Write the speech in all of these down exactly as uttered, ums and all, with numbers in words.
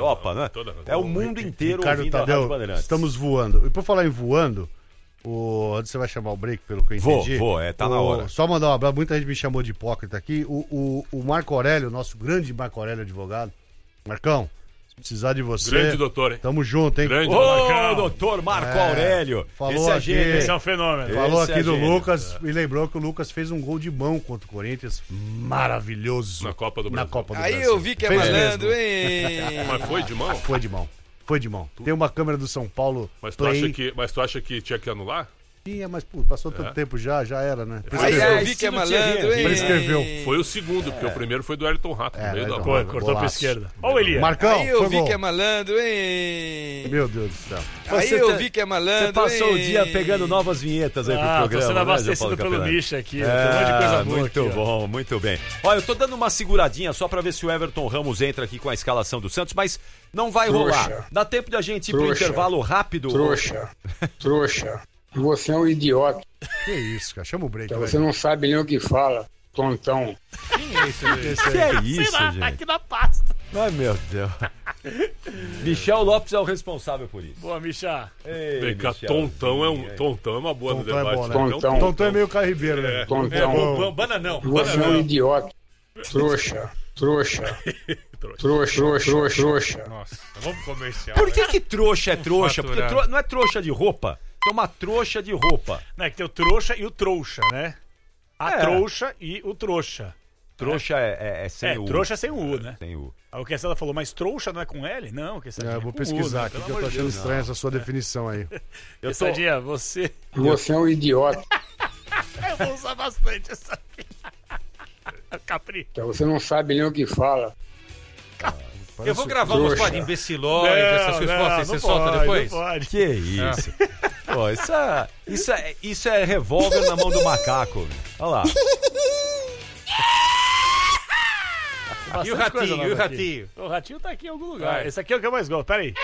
Europa, né? É o mundo inteiro Ricardo ouvindo Tadeu, a Rádio Bandeirantes. Estamos voando. E por falar em voando, o... você vai chamar o break, pelo que eu entendi? Vou, vou, é, tá o... na hora. Só mandar um abraço, muita gente me chamou de hipócrita aqui. O, o, o Marco Aurélio, nosso grande Marco Aurélio advogado. Marcão, se precisar de você... Grande doutor, hein? Tamo junto, hein? Grande Ô, doutor Marco É, Aurélio. falou Esse é aqui- gênio. Esse é um fenômeno. Falou Esse aqui é do gênio. Lucas e lembrou que o Lucas fez um gol de mão contra o Corinthians. Maravilhoso. Na Copa do Na Brasil. Copa do Aí Brasil. eu vi que é Fez malandro, mesmo. hein? Mas foi de mão? Foi de mão. Foi de mão. Tem uma câmera do São Paulo. Mas tu, Play. acha que, mas tu acha que tinha que anular? Tinha, mas pô, passou tanto É. tempo já, já era, né? Aí Prescreveu. eu vi que é estilo malandro, Thierry. hein? Prescreveu. Foi o segundo, porque o primeiro foi do Ayrton Rato, É, no meio da Ayrton bola. Rato. Cortou pra Golaço. esquerda. Ó o Elias. Marcão, Aí eu foi vi gol. que é malandro, hein? Meu Deus do céu. Aí Você eu tá- vi que é malandro, Você passou o hein? dia pegando novas vinhetas aí pro Ah, tô programa, sendo né, abastecido João Paulo pelo Capelani? nicho aqui. Tem um monte de coisa boa muito aqui, ó. bom, muito bem. Olha, eu tô dando uma seguradinha só pra ver se o Everton Ramos entra aqui com a escalação do Santos, mas não vai Trouxa. rolar. Dá tempo de a gente ir pro Trouxa. intervalo rápido. Trouxa, trouxa. Você é um idiota. Que isso, cara. Chama o break. Você velho. não sabe nem o que fala, tontão. Esse Que é isso, Sei lá, gente? tá aqui na pasta. Ai, meu Deus. Michel Lopes é o responsável por isso. Boa, Michá. Ei, Vem cá, Michel. tontão é, um, tontão é uma boa Tontão no é debate. bom, né? Tontão. Tontão é meio Caio Ribeiro, né? Tontão. Bananão. Você é um idiota. Trouxa, trouxa. Trouxa, trouxa, trouxa, trouxa. Nossa, vamos pro comercial. Por que que trouxa é trouxa? Porque faturar. tro- não é trouxa de roupa. É uma trouxa de roupa. Não, é que tem o trouxa e o trouxa, né? A É. trouxa e o trouxa. Trouxa é, é, é sem É, o... trouxa sem o U, né? Sem o... Aí o Kessela falou, mas trouxa não é com L? Não, Kessela. É, eu vou pesquisar aqui, que eu tô achando estranha essa sua definição aí. Eu tô... Kessadinha, você... Você é um idiota. Eu vou usar bastante essa aqui. Capri. Você não sabe nem o que fala. Eu vou gravar umas trouxa. coisas de imbecilóide, essas coisas. não, Você, não você solta pode, depois? Não pode. Que isso? Pô, isso é, isso é, isso é revólver na mão do macaco. Olha lá. E o Bastante coisa ratinho, nova e o aqui. ratinho? O ratinho tá aqui em algum lugar. Vai. Esse aqui é o que eu mais gosto. Pera aí.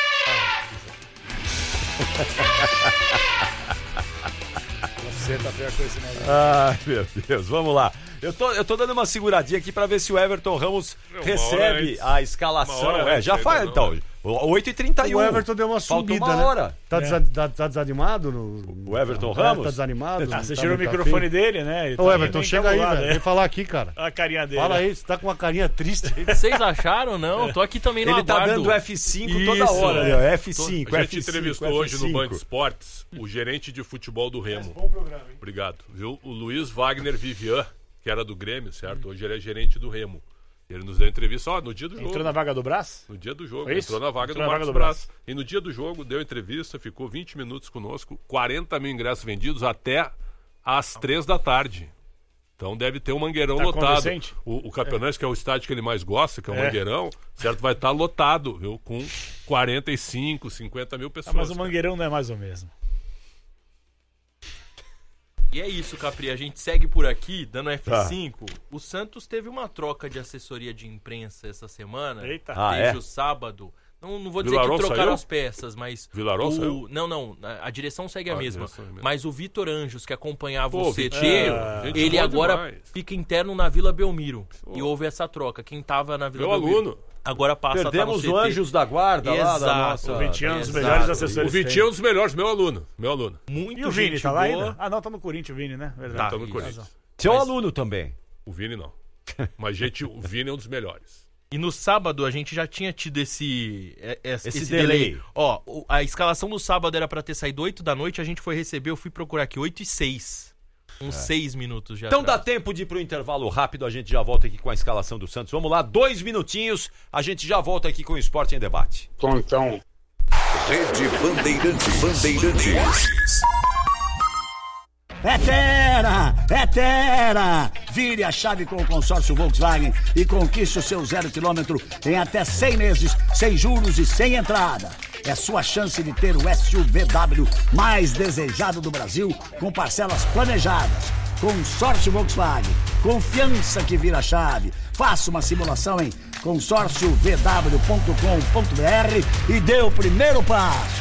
Você tá pior com esse negócio. Ai, meu Deus, vamos lá. Eu tô, eu tô dando uma seguradinha aqui pra ver se o Everton Ramos Uma hora recebe antes. a Uma escalação. hora É, antes já ainda faz, não, então. né? oito e trinta e um. O Everton deu uma Falta subida, uma né? hora. Tá, É. desa- tá- tá desanimado? No... O Everton É, Ramos? Tá desanimado? Ah, não você tá tirou o muito microfone afim? dele, né? Ele Ô, tá Everton, bem chega aí, encabulado, velho. né? Vem falar aqui, cara. Olha a carinha dele. Fala aí, você tá com uma carinha triste aí. Vocês acharam? Não, tô aqui também no Ele tá aguardo. dando F cinco toda Isso, hora. é. né? F cinco, A gente F cinco, entrevistou F hoje no cinco. Band Esportes o gerente de futebol do Remo. Bom programa, hein? Obrigado. Viu? O Luiz Wagner Vivian, que era do Grêmio, certo? Hoje ele é gerente do Remo. Ele nos deu entrevista, ó, no dia do jogo. Entrou na vaga do braço? No dia do jogo, Foi isso? entrou na vaga Entrou do na vaga Marcos do Braz. E no dia do jogo, deu entrevista, ficou vinte minutos conosco, quarenta mil ingressos vendidos até às três da tarde. Então deve ter um Mangueirão Tá lotado. convincente? O, o Campeonato, que é o estádio que ele mais gosta, que é o É. Mangueirão, certo? Vai estar lotado, viu? Com quarenta e cinco, cinquenta mil Ah, pessoas. mas o cara. Mangueirão não é mais o mesmo. E é isso, Capri. A gente segue por aqui, dando F cinco. Tá. O Santos teve uma troca de assessoria de imprensa essa semana. Eita. Ah, desde é? o sábado. Não, não vou dizer Vilaró que trocaram saiu? as peças, mas. Vilaró o... saiu? Não, não. A, a direção segue a Ah, a mesma. direção é a mesma. Mas o Vitor Anjos, que acompanhava Pô, o C T, Vitinho, gente ele boa agora demais. fica interno na Vila Belmiro. E houve essa troca. Quem tava na Vila Meu Belmiro. aluno. Agora passa a estar no Perdemos C T. o Anjos da Guarda lá da Exato. nossa... O Vitinho é um dos Exato. melhores O assessores. que Vitinho é um tem. dos melhores, meu aluno. Meu aluno. Muito E o Vini, gente tá lá boa. ainda? Ah, não, tá no Corinthians o Vini, né? Verdade. Tá no isso. Corinthians. Seu Mas- aluno também. O Vini não. Mas, gente, o Vini é um dos melhores. E no sábado a gente já tinha tido esse é- é- esse, Esse delay. delay. Ó, o- a escalação no sábado era pra ter saído oito da noite, a gente foi receber, eu fui procurar aqui oito e seis. Uns seis minutos já. Então dá atrás. tempo de ir pro intervalo rápido, a gente já volta aqui com a escalação do Santos. Vamos lá, dois minutinhos, a gente já volta aqui com o Esporte em Debate. Tontão. Rede Bandeirantes. Bandeirantes. É Terra! É Terra! Vire a chave com o consórcio Volkswagen e conquiste o seu zero quilômetro em até cem meses, sem juros e sem entrada. É sua chance de ter o S U V W mais desejado do Brasil, com parcelas planejadas. Consórcio Volkswagen. Confiança que vira chave. Faça uma simulação em consórcio v w ponto com ponto b r e dê o primeiro passo.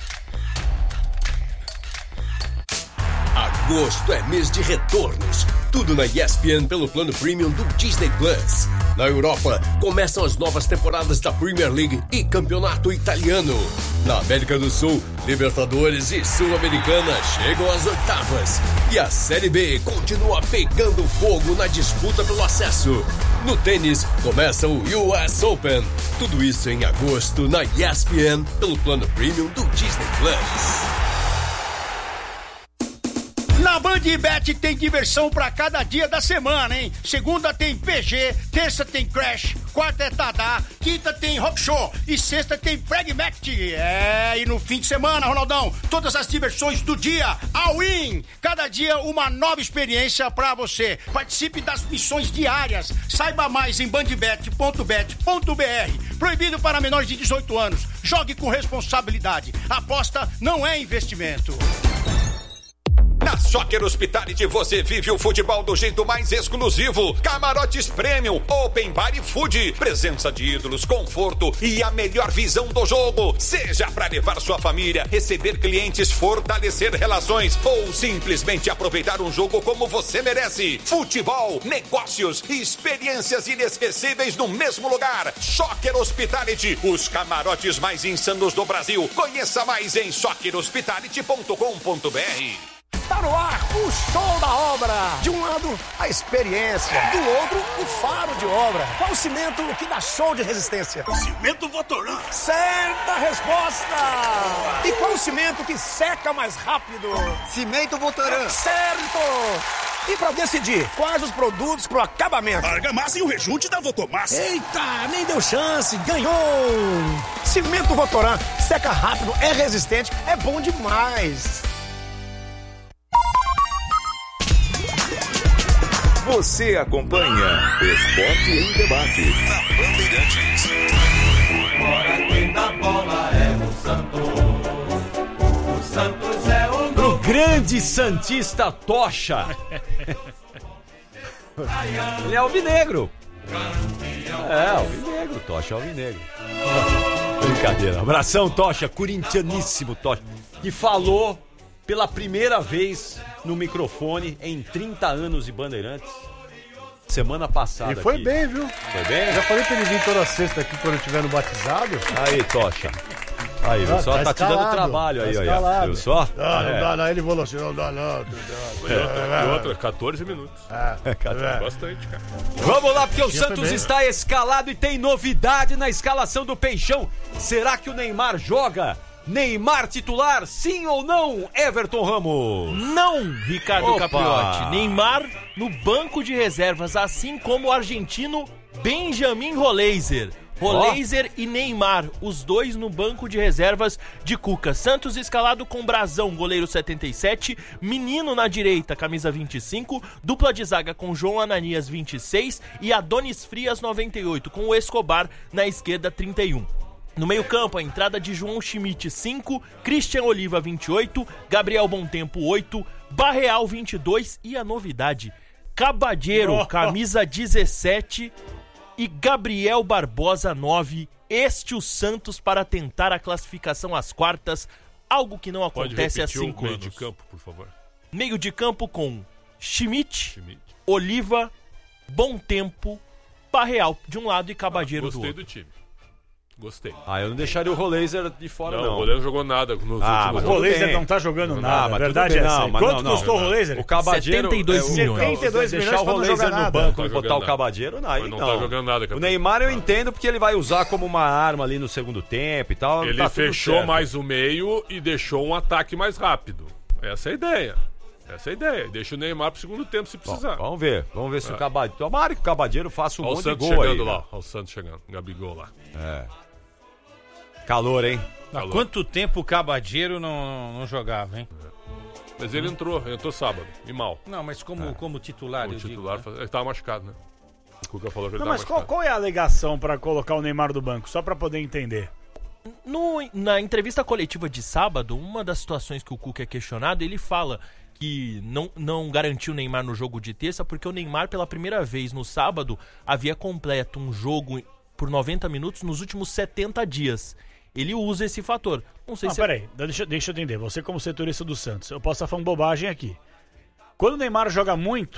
Agosto é mês de retornos. Tudo na E S P N pelo plano premium do Disney Plus. Na Europa, começam as novas temporadas da Premier League e Campeonato Italiano. Na América do Sul, Libertadores e Sul-Americana chegam às oitavas. E a Série B continua pegando fogo na disputa pelo acesso. No tênis, começa o U S Open. Tudo isso em agosto na E S P N pelo plano premium do Disney Plus. Na Bandbet tem diversão pra cada dia da semana, hein? Segunda tem P G, terça tem Crash, quarta é Tadá, quinta tem Rock Show e sexta tem Pragmatic. É, e no fim de semana, Ronaldão, todas as diversões do dia, all-in. Cada dia uma nova experiência pra você. Participe das missões diárias. Saiba mais em bandbet ponto bet ponto b r. Proibido para menores de dezoito anos. Jogue com responsabilidade. Aposta não é investimento. Na Soccer Hospitality você vive o futebol do jeito mais exclusivo. Camarotes Premium, Open Bar e Food. Presença de ídolos, conforto e a melhor visão do jogo. Seja para levar sua família, receber clientes, fortalecer relações ou simplesmente aproveitar um jogo como você merece. Futebol, negócios e experiências inesquecíveis no mesmo lugar. Soccer Hospitality, os camarotes mais insanos do Brasil. Conheça mais em soccer hospitality ponto com ponto b r. Tá no ar o show da obra. De um lado, a experiência. Do outro, o faro de obra. Qual o cimento que dá show de resistência? Cimento Votoran. Certa resposta. E qual o cimento que seca mais rápido? Cimento Votoran. Certo. E pra decidir quais os produtos pro acabamento? Argamassa e o rejunte da Votomassa. Eita, nem deu chance. Ganhou. Cimento Votoran. Seca rápido, é resistente, é bom demais. Você acompanha Esporte em Debate na Bandeirantes. Agora quem dá bola é o Santos. O Santos é o Pro grande santista Tocha. Ele é alvinegro. É, alvinegro, Tocha é alvinegro. Brincadeira. Abração, Tocha, corintianíssimo Tocha, que falou pela primeira vez no microfone em trinta anos de Bandeirantes, semana passada. E foi aqui. bem, viu? Foi bem? Eu já falei pra ele vir toda sexta aqui quando eu estiver no batizado. Aí, Tocha. Aí, viu só? Tá, tá te dando trabalho aí, tá aí. Viu só? Ah, não é. dá, não. Ele falou assim: não dá, não. E outra, catorze minutos. É, é. Bastante, cara. Vamos lá, porque o Tinha Santos também. está escalado e tem novidade na escalação do Peixão. Será que o Neymar joga? Neymar titular, sim ou não, Everton Ramos? Não, Ricardo Opa. Capriotti. Neymar no banco de reservas, assim como o argentino Benjamin Roleiser. Roleiser oh. e Neymar, os dois no banco de reservas de Cuca. Santos escalado com Brazão, goleiro setenta e sete, Menino na direita, camisa vinte e cinco, dupla de zaga com João Ananias, vinte e seis e Adonis Frias, noventa e oito, com o Escobar na esquerda, trinta e um. No meio-campo, a entrada de João Schmidt, cinco, Christian Oliva, vinte e oito, Gabriel Bontempo, oito, Barreal, vinte e dois e a novidade, Cabadeiro, oh, camisa dezessete e Gabriel Barbosa, nove. Este o Santos para tentar a classificação às quartas, algo que não acontece há cinco anos. Meio de campo, por favor. Meio de campo com Schmidt, Schmidt. Oliva, Bontempo, Barreal de um lado e Cabadeiro ah, do outro. Gostei do time. Gostei. Ah, eu não deixaria o Roleiser de fora, não. Não, o Roleiser não jogou nada nos ah, últimos mas anos. o Roleiser não tá jogando nada, mas a verdade bem, é essa. não, mas Quanto não, custou não. o Roleiser? O Cabadeiro... setenta e dois milhões. setenta e dois Deixar milhões o pra não Roleiser jogar no nada. banco Não e tá botar jogando o Cabadeiro, não, aí Mas não não. tá jogando nada, O capitão. Neymar eu entendo porque ele vai usar como uma arma ali no segundo tempo e tal. Ele tá tudo fechou certo. mais o meio e deixou um ataque mais rápido. Essa é a ideia. Essa é a ideia. Deixa o Neymar pro segundo tempo se precisar. Bom, vamos ver. Vamos ver se É. o Cabadeiro... Tomara que o Cabadeiro faça um Olha o monte de Santos gol aí. chegando né? lá. Olha o Santos chegando. Gabigol lá. É. Calor, hein? Há quanto tempo o Cabadeiro não, não jogava, hein? Mas ele entrou. Entrou sábado. E mal. Não, mas como, É. como titular, O eu titular... digo, né? Ele tava machucado, né? O Cuca falou que ele Não, tava mas qual, machucado. qual é a alegação pra colocar o Neymar do banco? Só pra poder entender. No, na entrevista coletiva de sábado, uma das situações que o Cuca é questionado, ele fala que não, não garantiu o Neymar no jogo de terça, porque o Neymar, pela primeira vez no sábado, havia completo um jogo por noventa minutos nos últimos setenta dias. Ele usa esse fator. Não sei Não, se... peraí, deixa, deixa eu entender. Você como setorista do Santos, eu posso estar falando bobagem aqui. Quando o Neymar joga muito,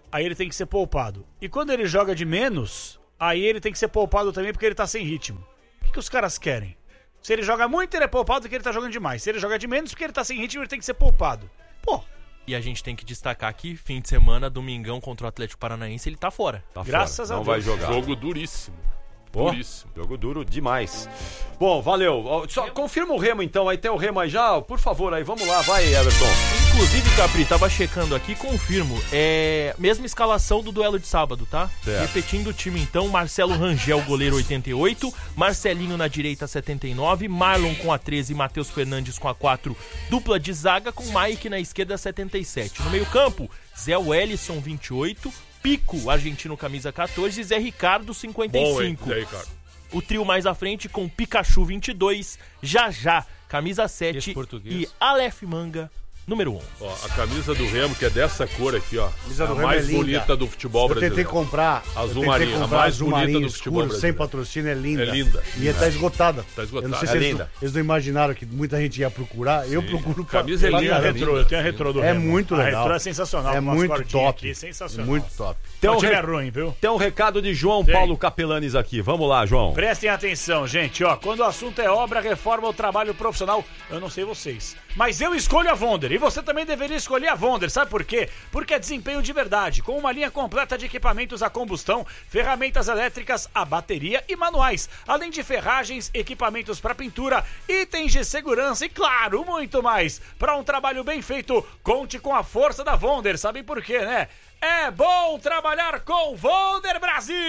aí ele tem que ser poupado. E quando ele joga de menos, aí ele tem que ser poupado também porque ele tá sem ritmo. O que, que os caras querem? Se ele joga muito, ele é poupado porque ele tá jogando demais. Se ele joga de menos, porque ele tá sem ritmo, ele tem que ser poupado. Pô. E a gente tem que destacar que fim de semana, domingão contra o Atlético Paranaense, ele tá fora. Tá Graças fora. a Não Deus. vai jogar. Jogo duríssimo. Pô, Duríssimo. Jogo duro demais. Bom, valeu. Ó, Só confirma o Remo então, aí tem o Remo aí já, por favor, aí vamos lá, vai, Everton. Inclusive, Capri, tava checando aqui, confirmo, é mesma escalação do duelo de sábado, tá? Certo. Repetindo o time então, Marcelo Rangel, goleiro oitenta e oito, Marcelinho na direita setenta e nove, Marlon com a treze, Matheus Fernandes com a quatro, dupla de zaga com Mike na esquerda setenta e sete. No meio campo, Zé Wellison vinte e oito, Pico, argentino camisa catorze, e Zé Ricardo cinquenta e cinco. Bom, hein, Zé Ricardo. O trio mais à frente com Pikachu vinte e dois, Jajá, camisa sete e Aleph Manga, número um. Ó, a camisa do Remo, que é dessa cor aqui, ó. Camisa a do Remo mais é linda. bonita do futebol Eu brasileiro. tentei comprar Azul eu tentei marinho, a comprar mais azul bonita marinho do futebol escuro, sem brasileiro. patrocínio, é linda. É linda. E tá esgotada. Tá esgotada. Eu não sei É se eles, linda. não, eles não imaginaram que muita gente ia procurar. Eu procuro pra... Camisa é pra linda, caramba. retrô, eu tenho a retrô do É Remo. muito A legal. retrô é sensacional. É com umas muito cordinhas top. aqui, sensacional. Muito top. Tem um, O time re- é ruim, viu? tem um recado de João Tem. Paulo Capelanes aqui. Vamos lá, João. Prestem atenção, gente, ó, quando o assunto é obra, reforma ou trabalho profissional, eu não sei vocês, mas eu escolho a Vonder, e você também deveria escolher a Vonder, sabe por quê? Porque é desempenho de verdade, com uma linha completa de equipamentos a combustão, ferramentas elétricas, a bateria e manuais, além de ferragens, equipamentos para pintura, itens de segurança e, claro, muito mais. Para um trabalho bem feito, conte com a força da Vonder, sabem por quê, né? É bom trabalhar com Vonder Brasil!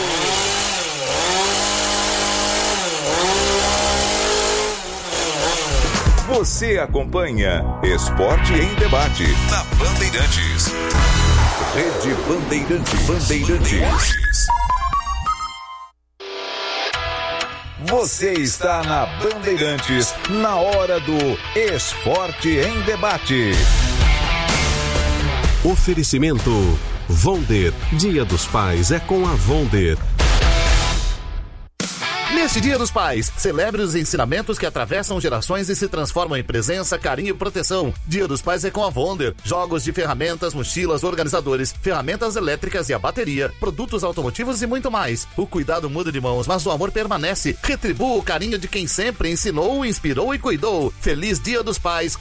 Você acompanha Esporte em Debate na Bandeirantes. Rede Bandeirantes. Bandeirantes. Você está na Bandeirantes, na hora do Esporte em Debate. Oferecimento Vonder. Dia dos Pais é com a Vonder. Neste Dia dos Pais, celebre os ensinamentos que atravessam gerações e se transformam em presença, carinho e proteção. Dia dos Pais é com a Vonder. Jogos de ferramentas, mochilas, organizadores, ferramentas elétricas e a bateria, produtos automotivos e muito mais. O cuidado muda de mãos, mas o amor permanece. Retribua o carinho de quem sempre ensinou, inspirou e cuidou. Feliz Dia dos Pais